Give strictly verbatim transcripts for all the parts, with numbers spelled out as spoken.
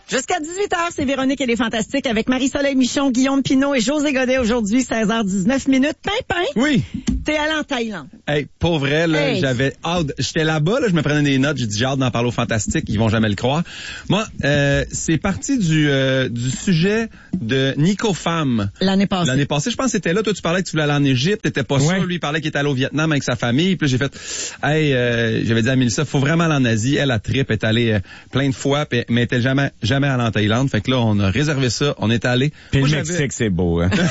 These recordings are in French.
Jusqu'à dix-huit heures, c'est Véronique et les Fantastiques avec Marie-Soleil Michon, Guillaume Pinault et José Godet aujourd'hui, seize heures dix-neuf minutes. Pimpin. Oui. T'es allé en Thaïlande. Hey, pour vrai, là, Hey. j'avais hâte. J'étais là-bas, là, je me prenais des notes, j'ai dit j'ai hâte d'en parler aux Fantastiques, ils vont jamais le croire. Moi, euh, c'est parti du euh, du sujet de Nico Pham. L'année passée. L'année passée, je pense que c'était là, toi tu parlais que tu voulais aller en Égypte, t'étais pas Ouais. sûr, lui il parlait qu'il était allé au Vietnam avec sa famille, puis là, j'ai fait hey, euh, j'avais dit à Mélissa, faut vraiment aller en Asie, elle a trip, est allée euh, plein de fois, puis, mais elle était jamais jamais allée en Thaïlande, fait que là on a réservé ça, on est allé. Puis Moi, le j'avais- Mexique, c'est beau, hein?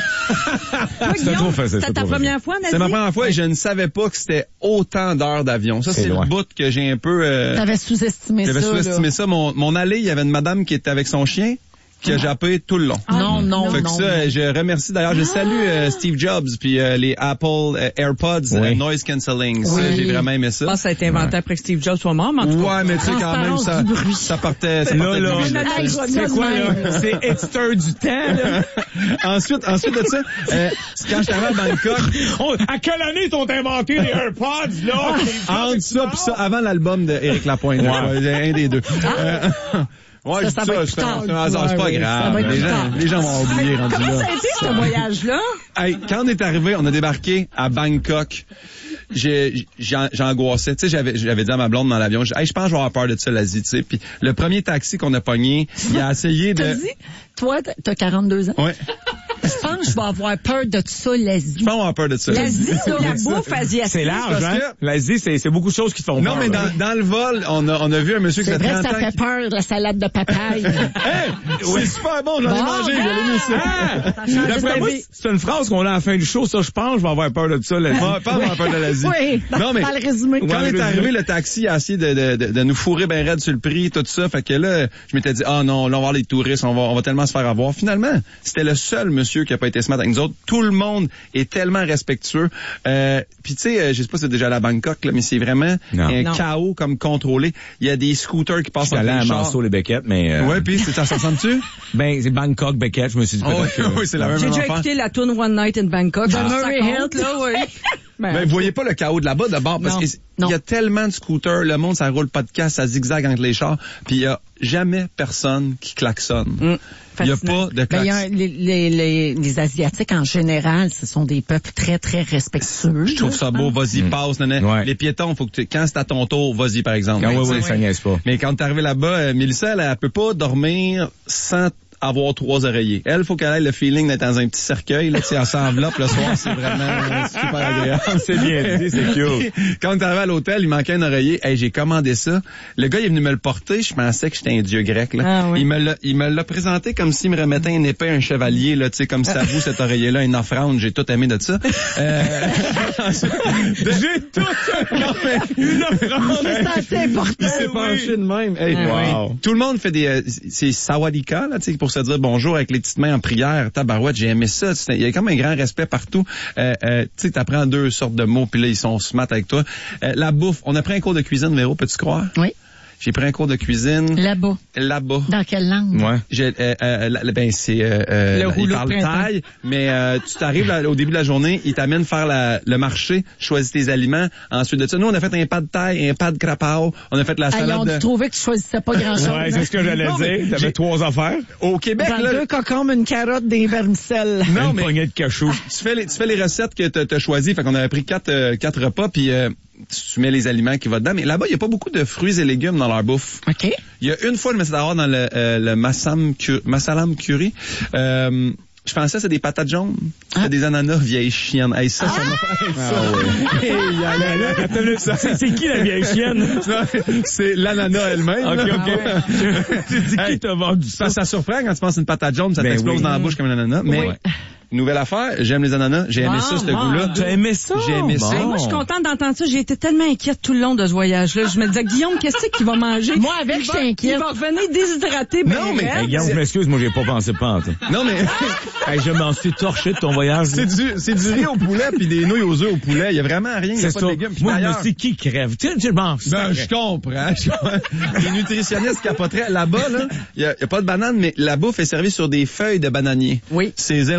Toi, C'est Guillaume, trop facile, c'était c'est ta trop première fois en Asie? C'est ma première fois et je ne savais pas que c'était autant d'heures d'avion. Ça, C'est c'est le loin. bout que j'ai un peu... Euh, T'avais sous-estimé ça. J'avais sous-estimé là. ça. Mon, mon allée, il y avait une madame qui était avec son chien qui a jappé tout le long. Non, non, Fait que non. ça, euh, je remercie d'ailleurs, je salue euh, Steve Jobs puis euh, les Apple euh, AirPods Oui. euh, Noise Cancelling. Ça, Oui. j'ai vraiment aimé Je ça. pense que ça a été inventé après que Steve Jobs soit mort, mais en tout cas. Ouais, mais tu sais quand même, ça, Transparence du bruit. ça partait, ça Là, partait là, du là, vide. Hey, c'est quoi, là? C'est Hipster du temps, là? ensuite, ensuite de ça, euh, quand j'étais arrivé à Bangkok, On- à quelle année t'ont inventé les AirPods, là? entre ça puis ça, avant l'album de Éric Lapointe, là, un des deux. Euh, Ouais, Ça, je ça dis va ça, être c'est plus un tard. c'est un hasard, c'est pas Ouais, ouais, ça grave. va être Les plus gens, tard. les gens vont oublier rendu Comment là. ça a été, ce voyage-là? Hey, quand on est arrivé, on a débarqué à Bangkok. J'ai, j'ai, j'angoissais. Tu sais, j'avais, j'avais dit à ma blonde dans l'avion, j'ai dit, hey, je pense que je vais avoir peur de ça, l'Asie, tu sais. Puis le premier taxi qu'on a pogné, il a essayé de... T'as dit, toi, t'as- t'as quarante-deux ans. Ouais. Je pense que je vais avoir peur de tout ça, l'Asie. Je pense avoir peur de ça. L'Asie, là, La bouffe asiatique. C'est large, parce hein? que- L'Asie, c'est, c'est beaucoup de choses qui te font Non, peur, mais là. dans, dans le vol, on a, on a vu un monsieur qui C'est fait vrai trente que ça ans. fait qui- peur, la salade de papaye. Hey, c'est super bon, j'en ai Bon, mangé, j'allais mis ça. Ah! Ça change D'après ta moi, vie. c'est une phrase qu'on a à la fin du show, ça, je pense, je vais avoir peur de ça, l'Asie. Ouais, pas avoir peur de l'Asie. Oui, dans, Non, mais dans le résumé. quand Ouais, on le est résumé. arrivé, le taxi a essayé de, de, de, de nous fourrer ben raide sur le prix, tout ça. Fait que là, je m'étais dit, ah non, là, on va voir les touristes, on va, on va tellement se faire avoir. Finalement, c'était le seul monsieur qui a pas été smart avec nous autres. Tout le monde est tellement respectueux. Euh, puis tu sais, euh, je sais pas si c'est déjà allé à Bangkok, là, mais c'est vraiment Non. un Non. chaos comme contrôlé. Il y a des scooters qui Je passent suis en allé plein à char. Mansour les Beckett, mais... euh, Ouais, puis c'est ça ressemble-tu? Ben, c'est Bangkok, Beckett, je me suis dit Oh, peut-être que- oui, c'est la même J'ai déjà affaire. écouté la tune One Night in Bangkok. De Ça Murray compte, Hill. là, oui. Ben, Ben, vous voyez pas le chaos de là-bas d'abord parce Non. qu'il Non. y a tellement de scooters, le monde ça roule pas de casse, ça zigzag entre les chars, puis il y a jamais personne qui klaxonne. Mm. Il y a Fascinant. pas de Ben, il y a klaxon. un- les, les, les, les Asiatiques, en général, ce sont des peuples très, très respectueux. Je trouve ça beau, vas-y, Mm. passe, nan, nan. Ouais. Les piétons, faut que tu, quand c'est à ton tour, vas-y, par exemple. Ah oui, Ben, oui, tu sais. ça niaise pas. Mais quand t'es arrivé là-bas, euh, Mélissa, elle, elle peut pas dormir sans avoir trois oreillers. Elle, faut qu'elle ait le feeling d'être dans un petit cercueil, là, tu sais, elle s'enveloppe le soir, c'est vraiment euh, super agréable. C'est bien dit, c'est cute. Quand on est arrivé à l'hôtel, il manquait un oreiller. Hey, j'ai commandé ça. Le gars, il est venu me le porter. Je pensais que j'étais un dieu grec, là. Ah oui. Il me l'a, il me l'a présenté comme s'il me remettait une épée, un chevalier, là, tu sais, comme si à vous, cet oreiller-là, une offrande. J'ai tout aimé de ça. Euh, J'ai tout une offrande. C'est assez important. il s'est penché de même. Hey, Ah, oui. wow. Tout le monde fait des, euh, c'est sawadika, là, tu sais, pour se dire bonjour avec les petites mains en prière. Tabarouette, j'ai aimé ça. C'est- Il y a comme un grand respect partout. Euh, euh, tu sais, t'apprends deux sortes de mots, puis là, ils sont smart avec toi. Euh, la bouffe. On a pris un cours de cuisine, Véro, peux-tu croire? Oui. J'ai pris un cours de cuisine Là-bas. là-bas. Dans quelle langue? Ouais. J'ai, euh, euh, la- ben c'est euh, euh, Le il rouleau parle de printemps. taille, mais euh, tu t'arrives là, au début de la journée, il t'amène faire la, le marché, choisis tes aliments. Ensuite de ça, nous on a fait un pas de taille, un pas de crapao, on a fait la Ah, ils salade. ont de... dû trouver que tu choisissais pas grand-chose. Ouais, c'est ce que j'allais Non, mais dire. T'avais j'ai- trois affaires. Au Québec, Dans là, deux cocombes, une carotte, des vermicelles. Non, Une mais- poignée de cachou. tu fais les, tu fais les recettes que t'as, t'as choisies. Fait qu'on avait pris quatre, euh, quatre repas, puis euh, tu mets les aliments qui vont dedans. Mais là-bas, il y a pas beaucoup de fruits et légumes dans leur bouffe. OK. Il y a une fois, je me suis dit dans le, euh, le massam cu- masalam curry. Euh, je pensais que c'était des patates jaunes. C'était des ananas vieilles chiennes. Hey, ça, ça m'a fait ça. Hey, il y a la- la- Attends une minute, C'est c'est qui la vieille chienne? Non, c'est l'ananas elle-même. Ok, là. ok. J'ai dit, Hey, qui t'a vendu ça? Ça, ça surprend quand tu penses à une patate jaune, ça Ben t'explose oui. dans la bouche comme un ananas. Mais Oui. nouvelle affaire, j'aime les ananas. J'ai aimé Bon, ça, ce bon. goût-là. T'as aimé ça? J'ai aimé ça. Bon. Hey, moi, je suis contente d'entendre ça. J'ai été tellement inquiète tout le long de ce voyage-là. Je me disais, Guillaume, qu'est-ce qu'il va manger? Moi, avec, Il je va- t'inquiète. Il va revenir déshydraté. ben Non, mais- raide. Hey, Guillaume, je m'excuse, moi, j'ai pas pensé pas en tout. Non, mais Hey, je m'en suis torché de ton voyage. c'est du, c'est du riz au poulet puis des nouilles aux œufs au poulet. Il y a vraiment rien. Il y a C'est pas ça. de légumes. Puis Moi, je me d'ailleurs- suis dit, qui crève? Tu sais, je m'en Ben, je comprends. je comprends. Les nutritionnistes capoteraient. Là-bas, là, il y a, il y a pas de banane, mais la bouffe est servie sur des feuilles de bananier. Oui. C'est zéro carré de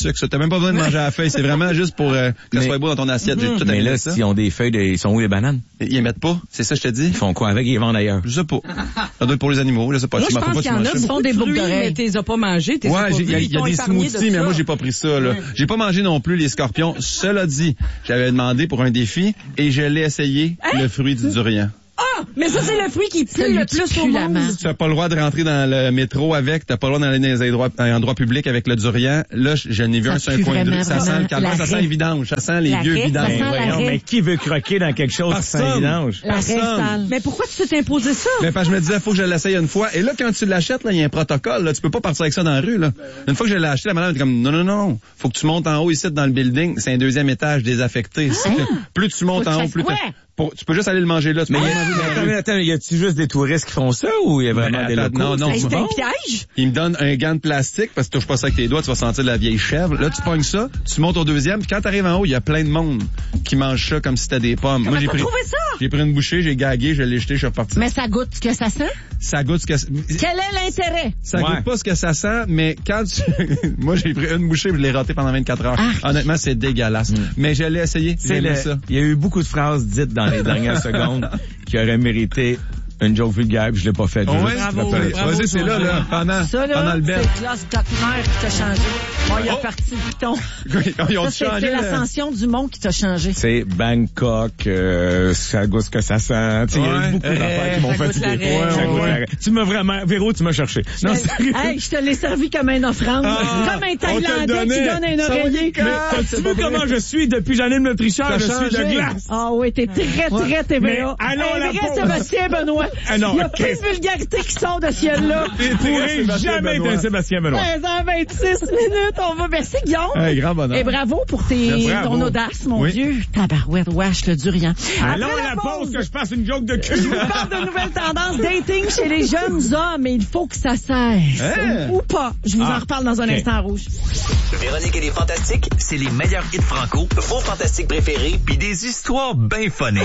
sucre. Ça, t'as même pas besoin de manger à la feuille. C'est vraiment juste pour euh, que Mais- ça soit beau dans ton assiette. J'ai tout Mais aimé là, ça. s'ils ont des feuilles, de... ils sont où les bananes? Ils les mettent pas. C'est ça, je te dis. Ils font quoi avec? Ils les vendent ailleurs. Je sais pas. Ça doit être pour les animaux. Je sais pas. Moi, Tu je m'en fais pense pas, qu'il tu y en manges a ça. beaucoup font des de boucles fruits, d'oreilles. mais t'es as pas mangé. T'es Ouais, pas j'ai- il y a, vu, il y a ils des t'ont épargné de smoothies, mais ça. moi, j'ai pas pris ça, là. J'ai pas mangé non plus les scorpions. Cela dit, j'avais demandé pour un défi et je l'ai essayé, le fruit du durian. Ah! Mais ça, c'est le fruit qui pue Celui le qui plus au pue la monde. menthe. Tu n'as pas le droit de rentrer dans le métro avec, t'as pas le droit d'aller dans les endroits, dans les endroits publics avec le durian. Là, je, je n'ai vu Ça un sur un pue coin de rue. vraiment, Ça sent le vraiment calvaire, ça sent l'arrêt. les vidanges, ça sent les L'arrêt, vieux ça vidanges. sent Voyons, l'arrêt. mais qui veut croquer dans quelque chose qui sent Personne. vidange? L'arrêt Personne. sale. Mais pourquoi tu t'es imposé ça? Mais parce que je me disais, faut que je l'essaye une fois. Et là, quand tu l'achètes, là, il y a un protocole, là. Tu peux pas partir avec ça dans la rue, là. Une fois que je l'ai acheté, la madame était comme, non, non, non. Faut que tu montes en haut ici, dans le building. C'est un deuxième étage désaffecté. Plus tu montes Faut que en tu haut, plus fasses t'as- quoi? pour- tu peux juste aller le manger là. Tu Mais peux y pas a, manger dans la attends, rue. attends, y a-tu juste des touristes qui font ça ou il y a vraiment Ben, des attends, locaux? non, non. Hey, c'est bon. un piège? Il me donne un gant de plastique parce que tu touches pas ça avec tes doigts, tu vas sentir de la vieille chèvre. Là, tu pognes ça, tu montes au deuxième, puis quand t'arrives en haut, il y a plein de monde qui mange ça comme si c'était des pommes. Moi, j'ai t'as pris, trouvé ça? j'ai pris une bouchée, j'ai gagué, je l'ai jeté, je suis reparti. Mais ça goûte ce que ça sent? Ça goûte ce que Quel est l'intérêt? ça Ouais. goûte pas ce que ça sent, mais quand tu... Moi, j'ai pris une bouchée, je l'ai raté pendant vingt-quatre heures. Ah. Honnêtement, c'est dégueulasse. Mais je l'ai essayé, C'est j'aimais le- ça. Il y a eu beaucoup de phrases dites dans les dernières secondes qui auraient mérité une joke vulgaire, puis je l'ai pas faite. Je veux Ouais, juste te bravo, rappeler. bravo. Vas-y, c'est là, là, pendant, Ça, pendant là, le bel. c'est Klaus Dockner qui t'a changé. Bon, il a Oh. parti le piton. Ils ont Ça, c'est changé. c'est le- l'ascension du monde qui t'a changé. C'est Bangkok, euh, ça goûte ce que ça sent. Tu sais, il y a Ouais. eu beaucoup Euh, d'affaires qui m'ont ça goûte fatigué. l'arrêt. Ça Ouais, goûte ouais. l'arrêt. Tu m'as vraiment, Véro, tu m'as cherché. Non, sérieux. Hey, je te l'ai servi comme une offrande. Ah, comme un on te le Thaïlandais qui donnait. donne un Ça va oreiller. être Mais Ah, t'as-tu c'est vu pas vrai. comment je suis depuis Janine le tricheur? Ça a Je suis changé. de glace. Ah oui, t'es très, très T V A. Mais allons un à la vrai pause. Sébastien Benoît. Ah non, il y a ok. plus de vulgarité qui sort de ce ciel-là. Tu pourrais Sébastien jamais Benoît. être un Sébastien Benoît. seize heures vingt-six minutes, on va. Merci, Guillaume. Hey, grand bonheur. Et bravo pour tes, Bravo. ton audace, mon Oui. Dieu. Tabarouette, wesh, le durian. Allons Après à la pause que je fasse une joke de je cul. vous parle de nouvelles tendances dating chez les jeunes hommes et il faut que ça cesse. Hein? Ou pas. Je vous Ah, en reparle dans un ok. instant rouge. Véronique et les Fantastiques, c'est les meilleurs hits franco, vos fantastiques préférés, puis des histoires bien funnées.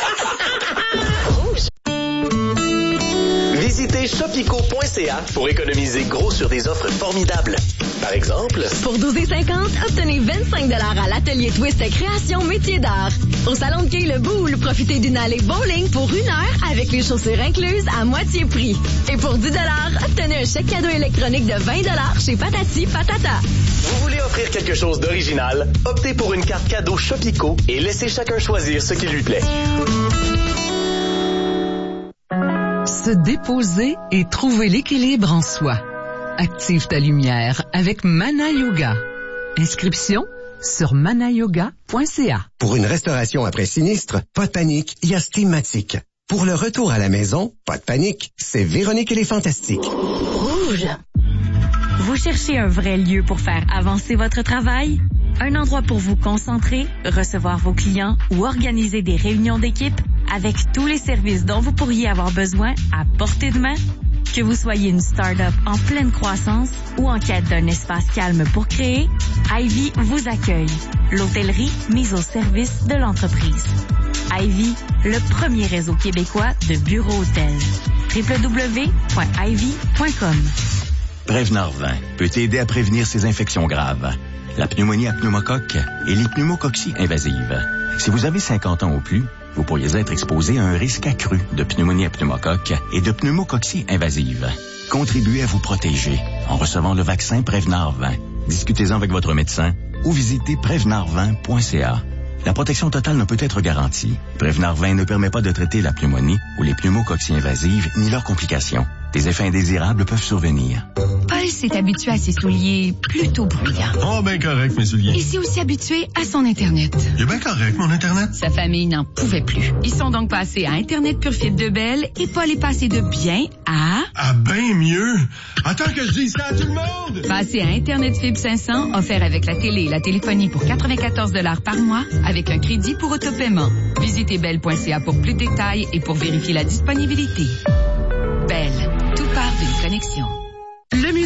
Visitez shopico point c a pour économiser gros sur des offres formidables. Par exemple, Pour douze cinquante, obtenez vingt-cinq dollars à l'atelier Twist Création Métier d'art. Au salon de quai Le Boule, profitez d'une allée bowling pour une heure avec les chaussures incluses à moitié prix. Et pour dix dollars, obtenez un chèque cadeau électronique de vingt dollars chez Patati Patata. vous voulez offrir quelque chose d'original? Optez pour une carte cadeau Shopico et laissez chacun choisir ce qui lui plaît. Se déposer et trouver l'équilibre en soi. Active ta lumière avec Mana Yoga. Inscription sur mana yoga point c a. Pour une restauration après sinistre, pas de panique, il y a Steamatic. Pour le retour à la maison, pas de panique, c'est Véronique et les Fantastiques. Rouge. Vous cherchez un vrai lieu pour faire avancer votre travail? Un endroit pour vous concentrer, recevoir vos clients ou organiser des réunions d'équipe avec tous les services dont vous pourriez avoir besoin à portée de main? Que vous soyez une start-up en pleine croissance ou en quête d'un espace calme pour créer, Ivy vous accueille. L'hôtellerie mise au service de l'entreprise. Ivy, le premier réseau québécois de bureaux hôtels. w w w point ivy point com. Prévenor vingt peut aider à prévenir ces infections graves. La pneumonie à pneumocoque et les pneumococcies invasives. Si vous avez cinquante ans ou plus, vous pourriez être exposé à un risque accru de pneumonie à pneumocoque et de pneumococcie invasive. Contribuez à vous protéger en recevant le vaccin Prévenor vingt. Discutez-en avec votre médecin ou visitez prévenor vingt point c a. La protection totale ne peut être garantie. Prévenor vingt ne permet pas de traiter la pneumonie ou les pneumococcies invasives ni leurs complications. Des effets indésirables peuvent survenir. Paul s'est habitué à ses souliers plutôt bruyants. Oh, ben correct, mes Il souliers. s'est aussi habitué à son Internet. Il est bien correct, mon Internet. Sa famille n'en pouvait plus. Ils sont donc passés à Internet Pure Fibre de Belle et Paul est passé de bien à... Ah, ben mieux. Attends que je dise ça à tout le monde. Passé à Internet Fibre cinq cents, offert avec la télé et la téléphonie pour quatre-vingt-quatorze dollars par mois, avec un crédit pour autopaiement. Visitez belle point c a pour plus de détails et pour vérifier la disponibilité. Belle, tout part d'une connexion. Le musée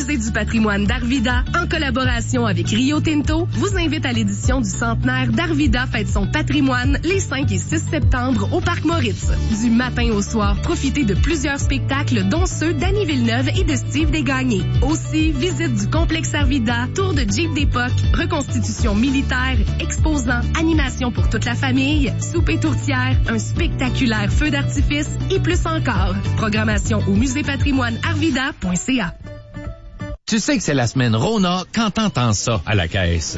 Musée du patrimoine d'Arvida, en collaboration avec Rio Tinto, vous invite à l'édition du centenaire d'Arvida fête son patrimoine les cinq et six septembre au Parc Moritz. Du matin au soir, profitez de plusieurs spectacles dont ceux d'Annie Villeneuve et de Steve Desgagnés. Aussi, visite du complexe Arvida, tour de Jeep d'époque, reconstitution militaire, exposants, animation pour toute la famille, souper tourtière, un spectaculaire feu d'artifice et plus encore. Programmation au musée patrimoine arvida point c a. Tu sais que c'est la semaine Rona quand t'entends ça à la caisse.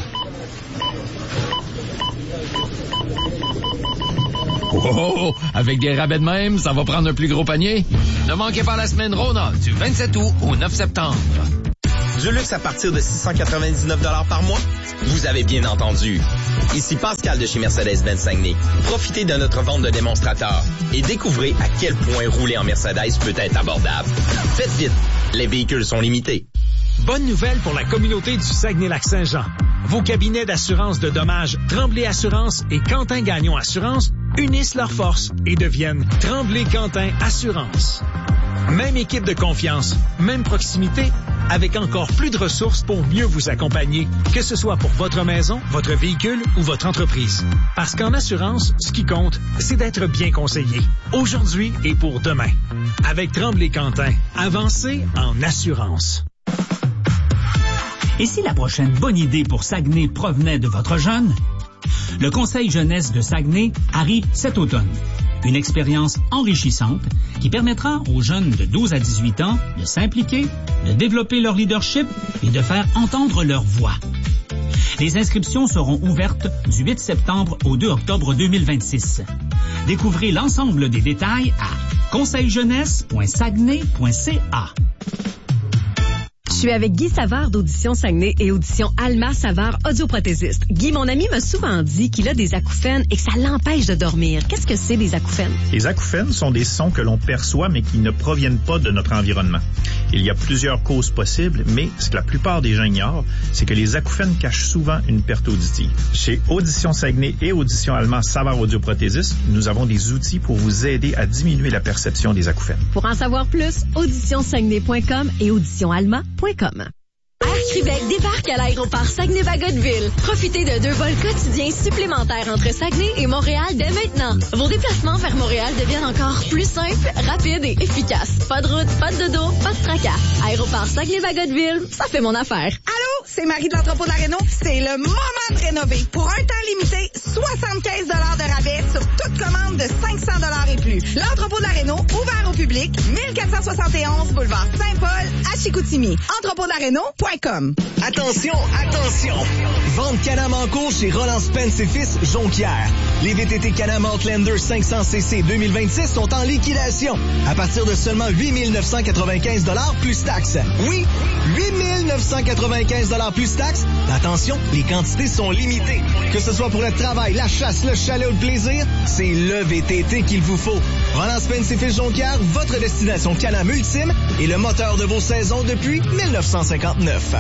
Oh, avec des rabais de même, ça va prendre un plus gros panier. Ne manquez pas la semaine Rona du vingt-sept août au neuf septembre. Du luxe à partir de six cent quatre-vingt-dix-neuf dollars par mois? Vous avez bien entendu. Ici Pascal de chez Mercedes-Benz Saguenay. Profitez de notre vente de démonstrateurs et découvrez à quel point rouler en Mercedes peut être abordable. Faites vite, les véhicules sont limités. Bonne nouvelle pour la communauté du Saguenay-Lac-Saint-Jean. Vos cabinets d'assurance de dommages Tremblay Assurance et Quentin Gagnon Assurance unissent leurs forces et deviennent Tremblay-Quentin Assurance. Même équipe de confiance, même proximité, avec encore plus de ressources pour mieux vous accompagner, que ce soit pour votre maison, votre véhicule ou votre entreprise. Parce qu'en assurance, ce qui compte, c'est d'être bien conseillé, aujourd'hui et pour demain. Avec Tremblay-Quentin, avancez en assurance. Et si la prochaine bonne idée pour Saguenay provenait de votre jeune? Le Conseil jeunesse de Saguenay arrive cet automne. Une expérience enrichissante qui permettra aux jeunes de douze à dix-huit ans de s'impliquer, de développer leur leadership et de faire entendre leur voix. Les inscriptions seront ouvertes du huit septembre au deux octobre deux mille vingt-six. Découvrez l'ensemble des détails à conseil jeunesse point saguenay point c a. Je suis avec Guy Savard d'Audition Saguenay et Audition Alma Savard, audioprothésiste. Guy, mon ami m'a souvent dit qu'il a des acouphènes et que ça l'empêche de dormir. Qu'est-ce que c'est des acouphènes? Les acouphènes sont des sons que l'on perçoit mais qui ne proviennent pas de notre environnement. Il y a plusieurs causes possibles, mais ce que la plupart des gens ignorent, c'est que les acouphènes cachent souvent une perte auditive. Chez Audition Saguenay et Audition Alma Savard audioprothésiste, nous avons des outils pour vous aider à diminuer la perception des acouphènes. Pour en savoir plus, audition saguenay point com et audition alma point com. Air Québec débarque à l'aéroport Saguenay-Bagotville. Profitez de deux vols quotidiens supplémentaires entre Saguenay et Montréal dès maintenant. Vos déplacements vers Montréal deviennent encore plus simples, rapides et efficaces. Pas de route, pas de dodo, pas de tracas. Aéroport Saguenay-Bagotville, ça fait mon affaire. Allô, c'est Marie de l'entrepôt de la Réno. C'est le moment de rénover. Pour un temps limité, soixante-quinze dollars de rabais sur toute commande de cinq cents dollars et plus. L'entrepôt de la Réno, ouvert au public, mille quatre cent soixante et onze boulevard Saint-Paul, à Chicoutimi. entrepôt de la réno point com. Attention, attention! Vente Can-Am en cours chez Roland Spence et Fils Jonquière. Les V T T Can-Am Outlander cinq cents C C deux mille vingt-six sont en liquidation à partir de seulement huit mille neuf cent quatre-vingt-quinze dollars plus taxes. Oui, huit mille neuf cent quatre-vingt-quinze dollars plus taxes. Attention, les quantités sont limitées. Que ce soit pour le travail, la chasse, le chalet ou le plaisir, c'est le V T T qu'il vous faut. Roland Spence et Fils Jonquière, votre destination Can-Am ultime et le moteur de vos saisons depuis mille neuf cent cinquante-neuf.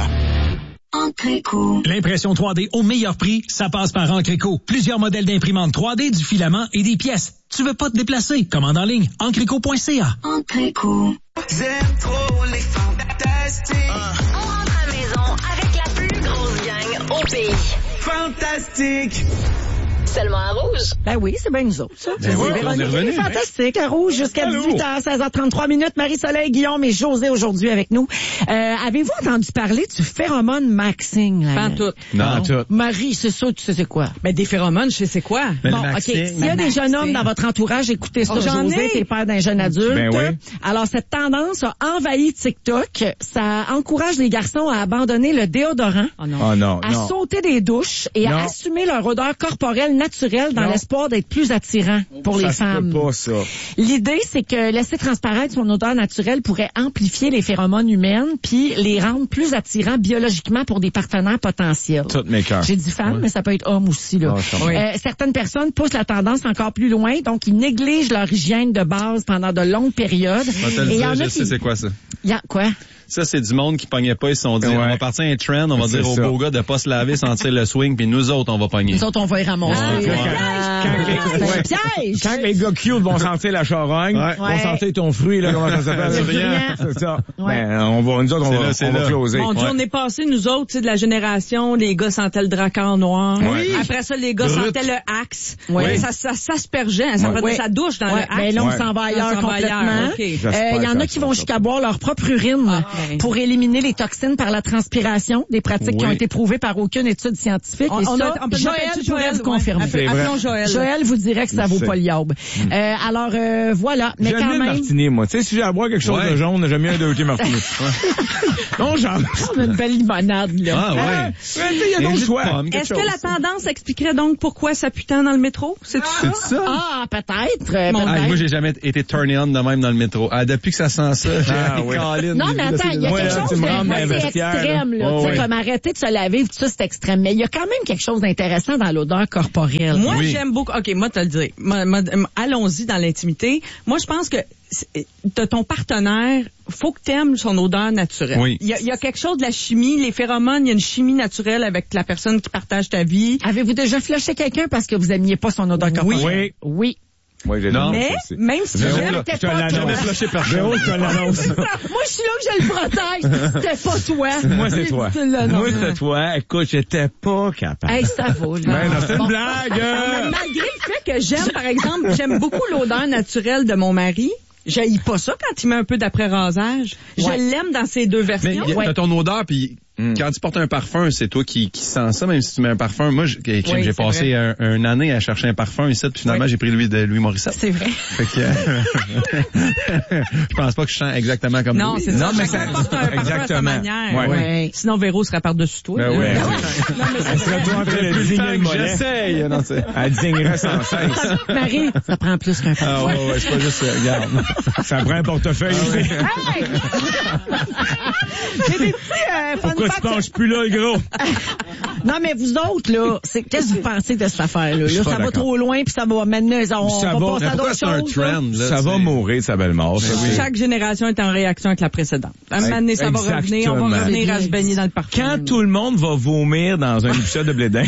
Encreco. L'impression trois D au meilleur prix, ça passe par Encreco. Plusieurs modèles d'imprimantes trois D, du filament et des pièces. Tu veux pas te déplacer? Commande en ligne. encreco point c a. Encreco. J'aime trop les fantastiques. Uh. On rentre à la maison avec la plus grosse gang au pays. Fantastique! Seulement à Rouge. Ben oui, c'est bien nous autres, ça. Ben oui, on est revenu. Fantastique. À Rouge jusqu'à dix-huit heures, seize heures trente-trois minutes. Marie-Soleil, Guillaume et José aujourd'hui avec nous. Euh, avez-vous entendu parler du phéromone maxing? Pas en tout. Non, en tout. Marie, c'est ça, tu sais c'est quoi? Ben, des phéromones, je sais c'est quoi. Ben, bon, OK. S'il y a des jeunes hommes dans votre entourage, écoutez ça, oh, José, t'es père d'un jeune adulte. Ben oui. Alors, cette tendance a envahi TikTok. Ça encourage les garçons à abandonner le déodorant. Oh non. Oh non, à non. sauter des douches et non. à assumer leur odeur corporelle naturelle dans non. l'espoir d'être plus attirant pour ça les se femmes. peut pas, ça. L'idée, c'est que laisser transparaître son odeur naturelle pourrait amplifier les phéromones humaines puis les rendre plus attirants biologiquement pour des partenaires potentiels. Toutes mes cœurs. J'ai dit femme, ouais. mais ça peut être homme aussi, là. Oh, euh, certaines personnes poussent la tendance encore plus loin, donc ils négligent leur hygiène de base pendant de longues périodes. Je vais te le Et dire, y en je a sais qui... c'est quoi ça. Y a... Quoi? ça, c'est du monde qui pognait pas. Ils se sont dit, Ouais. on va partir un trend, on va C'est dire aux ça. beaux gars de pas se laver, sentir le swing, puis nous autres, on va pogner. Nous autres, on va y ramasser. Ah, Ouais. Quand, quand les, C'est un ouais. piège. Quand les gars cute vont sentir la charogne, Ouais. vont sentir ton fruit, là, comment ça s'appelle? Le brillant. C'est ça. Ouais. Ben, on va, nous autres, on C'est va, là, c'est on va là. closer. Mon Dieu, Ouais. on est passé, nous autres, tu sais, de la génération, les gars sentaient le dracard noir. Oui. Après ça, les gars Brut. sentaient le axe. Oui. Ça, ça, ça s'aspergeait, hein, ça Ouais. prenait Ouais. sa douche dans Ouais, le axe. ben là, on Ouais. s'en va On ailleurs s'en va complètement. ailleurs, ok. Euh, J'espère Il y en que a ça qui se vont passe jusqu'à boire leur propre urine ben. pour éliminer les toxines par la transpiration, des pratiques qui ont Oui. été prouvées par aucune étude scientifique. On- Et on ça, a- on peut Joël l'appeler pourrait Joël, vous confirmer. ouais. C'est vrai. Appelons Joël. Joël vous dirait que ça vaut C'est- pas le yaube. Euh, alors, euh, voilà. Mais J'aime quand mieux le même, martini, moi. Tu sais, si j'ai à boire quelque chose Ouais. de jaune, j'aime mieux un Dirty Martini. non, j'en... on a une belle limonade, là. Ah, ouais. Ouais, tu sais, il y a Un d'autres jus de choix. pomme, quelque Est-ce que chose. la tendance expliquerait donc pourquoi ça putain dans le métro? C'est tout ça? C'est ça? Ah, peut-être. euh, Mon peut-être. Ah, moi, j'ai jamais été turné on de même dans le métro. Ah, depuis que ça sent ça, j'ai Ah, des oui. câlines, Non, j'ai mais vu attends, là, il y a Moi, quelque là, chose tu me de rentres dans c'est les vestiaires, extrême, là. là. Ouais, Tu sais, ouais. comme arrêter de se laver, tout ça, c'est extrême. Mais il y a quand même quelque chose d'intéressant dans l'odeur corporelle. Moi, Oui. j'aime beaucoup. OK, moi, te le dire. Moi, moi, euh, allons-y dans l'intimité. Moi, je pense que c'est- de ton partenaire, faut que t'aimes son odeur naturelle. Oui. Il y, a, il y a quelque chose de la chimie, les phéromones, il y a une chimie naturelle avec la personne qui partage ta vie. Avez-vous déjà flushé quelqu'un parce que vous aimiez pas son odeur corporelle? Oui. Oui. Moi, j'ai Non. Mais, même si Véro, j'aime, là, t'es je te pas l'annonce. toi. Jamais flashé personne. Véro, je te l'annonce. Moi, je suis là que je le protège. C'était pas toi. Moi, c'est toi. Là, non. Moi, c'est toi. Écoute, j'étais pas capable. Hey, ça va, là. Ben non, c'est une Bon. blague. Mais malgré le fait que j'aime, par exemple, j'aime beaucoup l'odeur naturelle de mon mari. J'haïs pas ça quand il met un peu d'après-rasage. Je Ouais. l'aime dans ces deux Mais versions. y a- Ouais. t'as ton odeur, puis Mm. quand tu portes un parfum, c'est toi qui, qui sens ça, même si tu mets un parfum. Moi, j'ai j'ai Oui, c'est passé un, une année à chercher un parfum ici, puis finalement, Oui. j'ai pris Louis de Louis Morissette. C'est vrai. Fait que, euh, je pense pas que je sens exactement comme Non, Louis. c'est ça. Non, mais Chacun ça- porte un parfum à sa exactement. manière. Ouais. Ouais. Sinon, Véro serait par-dessus toi. Ben là. ouais. Non, mais c'est Elle serait toi en train de digner le mollet. J'essaye. Non, c'est- Elle dignerait sans cesse. Marie, ça prend plus qu'un parfum. Ah ouais, ouais, c'est pas juste, euh, regarde. Ça prend un portefeuille aussi. Hey! J'ai des petits euh, fun Pourquoi tu facts. penches plus là, le gros? Non, mais vous autres, là, c'est, qu'est-ce que vous pensez de cette affaire-là? Je suis Là, pas ça va d'accord. trop loin, puis ça va mener, on, Ça on va, va passer mais à pourquoi d'autres c'est un choses. là. trend, là? Ça va c'est- mourir de sa belle mort. ça, oui. Chaque génération est en réaction avec la précédente. À un moment donné, ça va revenir, on va Exactement. revenir à se baigner dans le parfum. Quand tout le monde va vomir dans un épisode de blé d'Inde.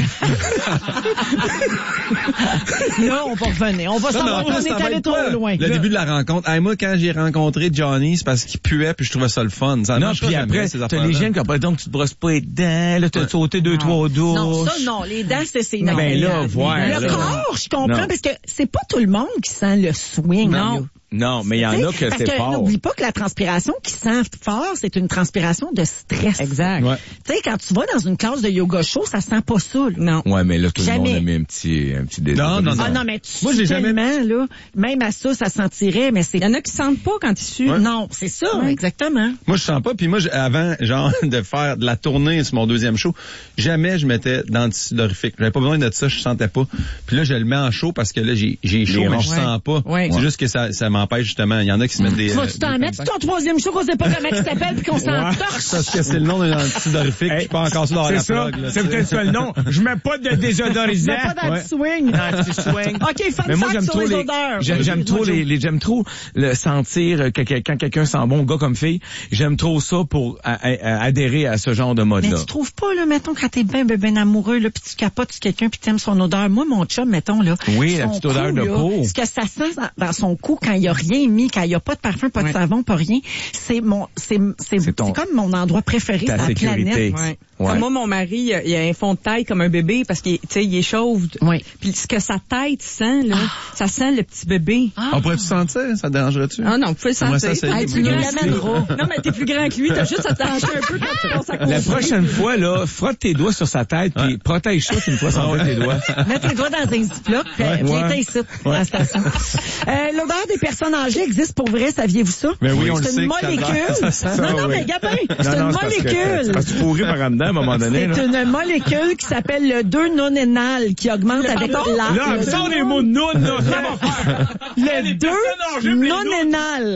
Là, on va revenir. On va Non, mais savoir en qu'on plus, est ça va allé être trop quoi? loin. Le début de la rencontre. Hey, moi, quand j'ai rencontré Johnny, c'est parce qu'il puait, puis je trouvais ça le fun. Ça Non, marchera puis jamais, après, ces t'as affaires-là. les jeunes qui ont pas donc tu te brosses pas les dents, là, t'as sauté deux, trois douches. Non, ça, non. Les dents, c'est, c'est Ben non. là, voilà. Le corps, je comprends, Non. parce que c'est pas tout le monde qui sent le swing. là. Non. Non, mais il y en Tu sais, a que parce c'est fort. n'oublie pas que la transpiration qui sent fort, c'est une transpiration de stress. Exact. Ouais. Tu sais, quand tu vas dans une classe de yoga chaud, ça sent pas ça, là. Non. Ouais, mais là, tout le monde Jamais. a mis un petit, un petit désir. Non, non, non. Ah non, mais tu Moi, j'ai sues jamais- tellement, là. Même à ça, ça sentirait, mais c'est... Il y en a qui sentent pas quand ils suent. Ouais. Non, c'est ça, Ouais. exactement. Moi, je sens pas. Puis moi, je- avant, genre, de faire de la tournée sur mon deuxième show, jamais je mettais d'antisudorifique. J'avais pas besoin de ça, je sentais pas. Puis là, je le mets en chaud parce que là, j'ai j'ai chaud, Les mais je ronds. sens pas. Ouais. C'est Ouais. juste que ça, ça m'empêche justement. Il y en a qui se mettent des... Tu euh, vas-tu t'en des mettre contacts. ton troisième show qu'on sait pas comment il s'appelle puis qu'on s'en Ouais. torche? Parce que c'est le nom d'un antisudorifique. Je suis pas encore sur dans C'est la ça, plug, là, c'est tu sais. peut-être ça le nom. Je mets pas de désodorisant. Mais pas Ouais. d'anti-swing. Anti-swing. OK, fun Mais moi, fact j'aime sur trop les les, odeurs. j'aime, j'aime Vas-y, trop moi, les, Joe. les- j'aime trop le sentir que, que- quand quelqu'un sent bon, gars comme fille. J'aime trop ça pour a- a- adhérer à ce genre de Mais mode-là. tu trouves pas, là, mettons, quand t'es bien, bien, bien amoureux, là, pis tu capotes sur quelqu'un pis t'aimes son odeur. Moi, mon chum, mettons, là. Oui, la son petite odeur cou, de là, peau. Ce que ça sent dans, dans son cou quand il y a rien mis, quand il y a pas de parfum, pas de Ouais. savon, pas rien, c'est mon, c'est, c'est, C'est ton- c'est comme mon endroit préféré ta sur la sécurité. planète. Ouais. Ouais. Comme moi, mon mari, il a, il a un fond de taille comme un bébé parce qu'il, tu sais, il est chauve. Oui. Puis ce que sa tête sent, là, ça sent le petit bébé. On pourrait-tu sentir? Ça te dérangerait-tu? Ah non, vous pouvez le J'aimerais sentir. ça essayer. Hey, tu nous l'amèneras. Non, mais t'es plus grand que lui, t'as juste à t'arranger un peu quand tu passes à côté. La prochaine fois, là, frotte tes doigts sur sa tête puis protège ça une fois sans tes doigts. Mets tes doigts dans un ziploc, puis Ouais. viens Ouais. ici, à la station. Euh, l'odeur des personnes âgées existe pour vrai, saviez-vous ça? Mais oui, on le c'est sait une que ça molécule. a l'air- ça sent- non, non, oui. mais Gabin, Non, c'est non, une c'est parce que- molécule. c'est parce que tu pourris par en dedans à un moment donné. C'est là. une molécule qui s'appelle le deux nonénal qui augmente avec pardon? la... Là, le- sors les mots de noun, là, ça va faire. le deux nonénal.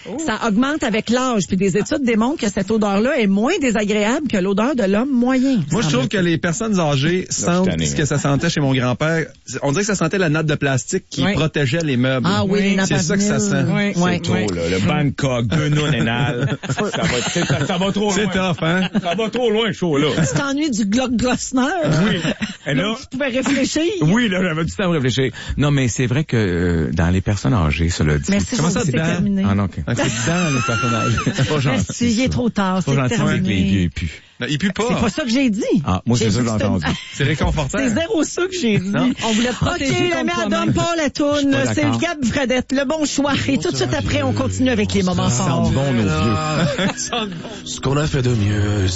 Ça augmente avec l'âge. Puis des études démontrent que cette odeur-là est moins désagréable que l'odeur de l'homme moyen. Moi, je trouve que les personnes âgées sentent tanné, ce que ça sentait chez mon grand-père. On dirait que ça sentait la natte de plastique qui Oui. protégeait les meubles. Ah oui, les nappes c'est à ça que ça vinyle. sent. Oui. C'est Ouais, trop, ouais. là. Le Bangkok, deux nounes énales. ça, va, c'est- ça, ça va trop loin. C'est tough, hein? Ça va trop loin, le show, là. Tu t'ennuies du Glock Glossner? Oui. Et là, Tu pouvais réfléchir. oui, là, j'avais du temps à réfléchir. Non, mais c'est vrai que euh, dans les personnes âgées, cela dit. Merci, Comment ça, ça, c'est dedans? terminé. Ah non, OK. Ah, c'est dans les personnes âgées. C'est pas gentil. Merci, il est trop tard, C'est c'est pas gentil avec les vieux terminé. et puis. Non, il pue pas. C'est pas ça que j'ai dit. Ah, moi, c'est J'ai ça que dit j'ai que entendu. C'est réconfortant. C'est zéro ça que j'ai dit. Non. On voulait te OK, protéger la contre mère toi-même. donne pas la toune. pas C'est d'accord. le Gab Fredette, le bon choix. Et tout de suite après, on continue avec les moments Ça forts. sent bon, nos vieux. Ce qu'on a fait de mieux,